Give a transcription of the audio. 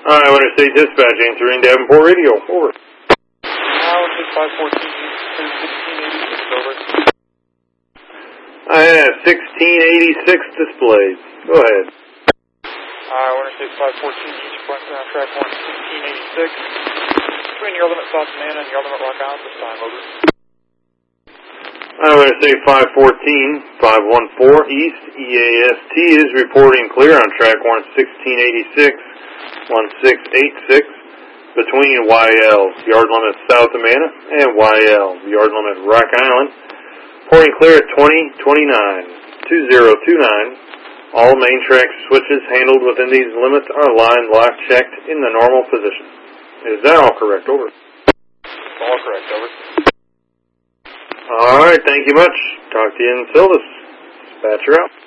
Alright, Interstate Dispatch answering Davenport Radio. Over. 514 1686, over. I have 1686 displayed. Go ahead. Interstate 514 East, front ground track 1, 1686. Between your limit South Savannah and your limit Rock Island this time, over. Interstate 514, 514 East, EAST is reporting clear on track 1, 1686, 1686. Between YL, yard limit South Amana, and YL, yard limit Rock Island. Reporting clear at 2029. All main track switches handled within these limits are line lock checked in the normal position. Is that all correct? Over. All correct, over. Alright, thank you much. Talk to you in Silvis. Dispatcher out.